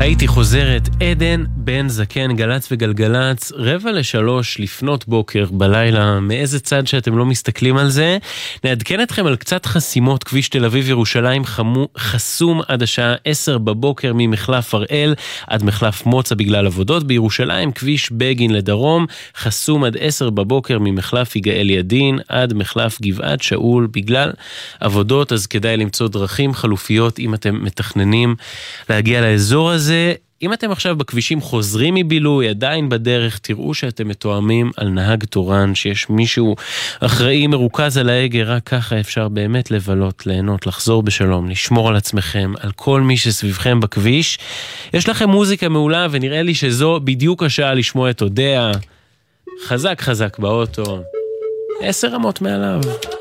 הייתי חוזרת, עדן בן זקן, גלץ וגלגלץ, 2:45 לפנות בוקר בלילה, מאיזה צד שאתם לא מסתכלים על זה. נעדכן אתכם על קצת חסימות. כביש תל אביב ירושלים חסום עד השעה 10 בבוקר ממחלף הראל עד מחלף מוצא בגלל עבודות. בירושלים כביש בגין לדרום חסום עד 10 בבוקר ממחלף יגאל ידין עד מחלף גבעת שאול בגלל עבודות, אז כדאי למצוא דרכים חלופיות אם אתם מתכננים להגיע לאזור הזה. אם אתם עכשיו בכבישים חוזרים מבילוי, עדיין בדרך, תראו שאתם מתואמים על נהג תורן, שיש מישהו אחראי מרוכז על ההגה, רק ככה אפשר באמת לבלות, ליהנות, לחזור בשלום, לשמור על עצמכם, על כל מי שסביבכם בכביש. יש לכם מוזיקה מעולה, ונראה לי שזו בדיוק השעה לשמוע את הודעה. חזק חזק באוטו, 10 רמות מעליו.